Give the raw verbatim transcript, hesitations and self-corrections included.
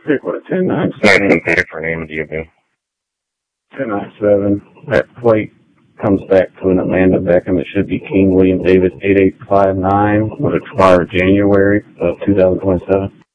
pick what a ten nine Nice seven. and pick for name do you do? ten nine seven. That plate comes back to an Amanda Beckham. It should be King William Davis eight eight five nine. Would expire January of two thousand twenty-seven.